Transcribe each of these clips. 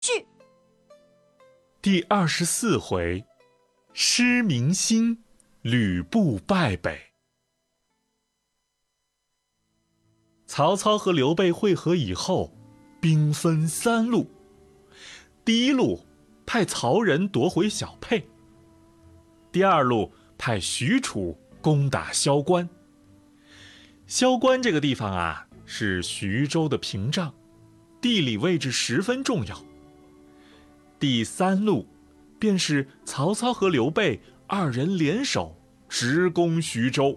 去。 第24回，失民心，吕布败北。曹操和刘备会合以后，兵分3路。第一路派曹仁夺回小沛，第二路派许褚攻打萧关。萧关这个地方啊，是徐州的屏障，地理位置十分重要。第3路便是曹操和刘备2人联手直攻徐州。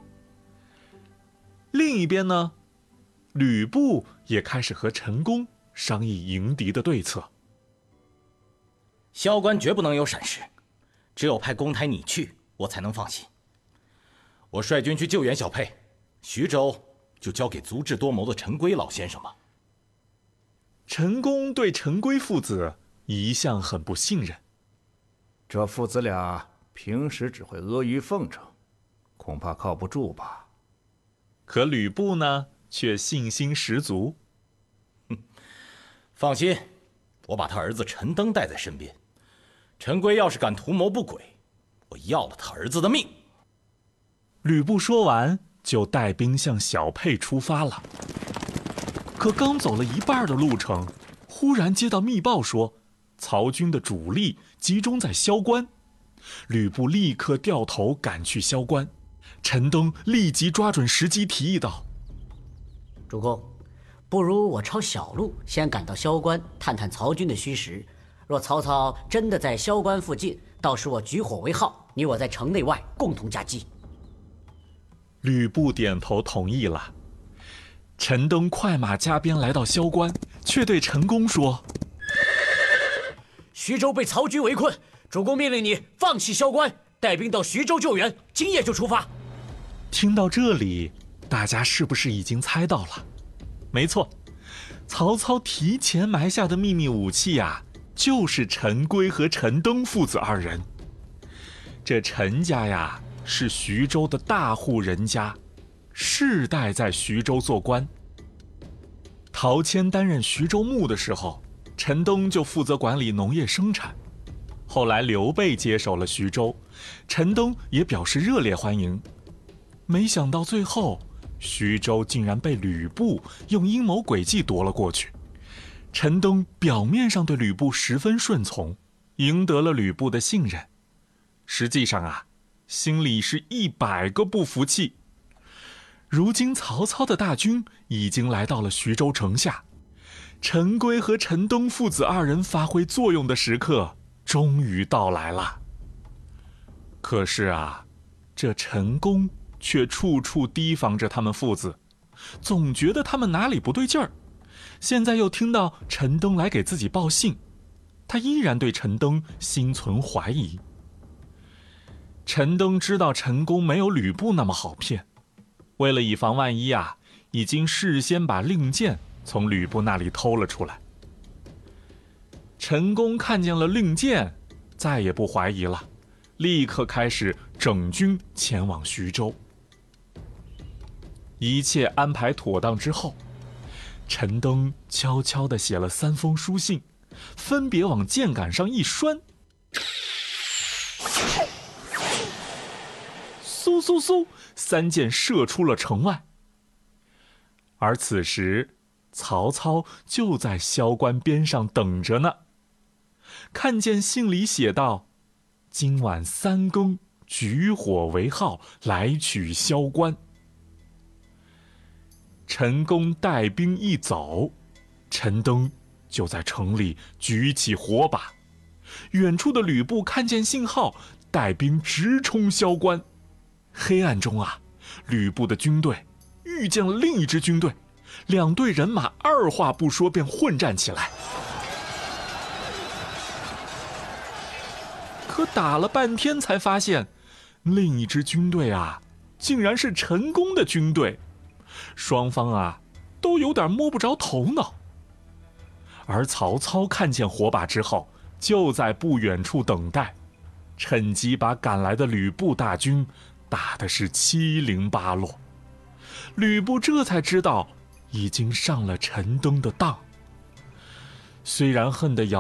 另一边呢，吕布也开始和陈宫商议迎敌的对策。 萧关绝不能有闪失，只有派公台你去，我才能放心。我率军去救援小沛，徐州就交给足智多谋的陈规老先生吧。 陈宫对陈规父子一向很不信任， 这父子俩平时只会阿谀奉承，恐怕靠不住吧。 可吕布呢，却信心十足。 放心，我把他儿子陈登带在身边，陈规要是敢图谋不轨，我要了他儿子的命。 吕布说完，就带兵向小沛出发了。可刚走了一半的路程，忽然接到密报说，曹军的主力集中在萧关。吕布立刻掉头赶去萧关。陈登立即抓准时机提议道： 主公，不如我抄小路，先赶到萧关，探探曹军的虚实。若曹操真的在萧关附近，到时我举火为号，你我在城内外共同夹击。 吕布点头同意了。陈登快马加鞭来到萧关，却对陈宫说： 徐州被曹军围困，主公命令你放弃萧关，带兵到徐州救援，今夜就出发。 听到这里，大家是不是已经猜到了？没错，曹操提前埋下的秘密武器啊，就是陈规和陈登父子2人。这陈家呀，是徐州的大户人家，世代在徐州做官。陶谦担任徐州牧的时候，陈登就负责管理农业生产。后来刘备接手了徐州，陈登也表示热烈欢迎。没想到最后，徐州竟然被吕布用阴谋诡计夺了过去。陈登表面上对吕布十分顺从，赢得了吕布的信任，实际上啊，心里是100个不服气。如今曹操的大军已经来到了徐州城下，陈规和陈登父子2人发挥作用的时刻终于到来了。可是啊，这陈宫却处处提防着他们父子，总觉得他们哪里不对劲儿。现在又听到陈登来给自己报信，他依然对陈登心存怀疑。陈登知道陈宫没有吕布那么好骗，为了以防万一啊，已经事先把令箭从吕布那里偷了出来。陈宫看见了令箭，再也不怀疑了，立刻开始整军前往徐州。一切安排妥当之后，陈登悄悄地写了3封书信，分别往箭杆上一拴，嗖嗖嗖，3箭射出了城外。而此时曹操就在萧关边上等着呢。看见信里写道：今晚3更，举火为号，来取萧关。陈宫带兵一走，陈登就在城里举起火把。远处的吕布看见信号，带兵直冲萧关。黑暗中啊，吕布的军队遇见了另一支军队，2队人马二话不说便混战起来。可打了半天才发现，另一支军队啊，竟然是陈宫的军队。双方啊，都有点摸不着头脑。而曹操看见火把之后，就在不远处等待，趁机把赶来的吕布大军打得是七零八落。吕布这才知道已经上了陈登的当。 虽然恨得